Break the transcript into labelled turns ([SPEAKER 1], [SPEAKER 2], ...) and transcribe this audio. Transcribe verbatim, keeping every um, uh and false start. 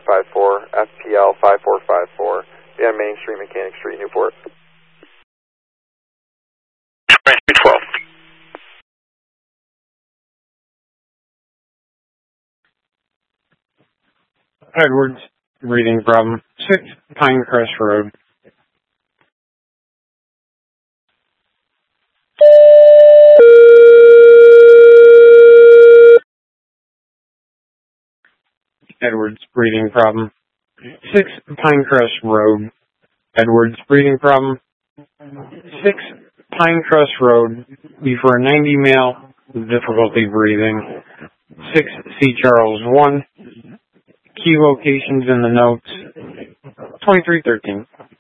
[SPEAKER 1] five four, F P L five four five four, be on Main Street, Mechanic Street, Newport.
[SPEAKER 2] Main Street twelve.
[SPEAKER 3] Edwards, reading problem six Pinecrest Road. Edwards, reading problem six Pinecrest Road. Edwards, reading problem six Pinecrest Road. Before ninety male with difficulty breathing. six C Charles one. Key locations in the notes twenty-three thirteen.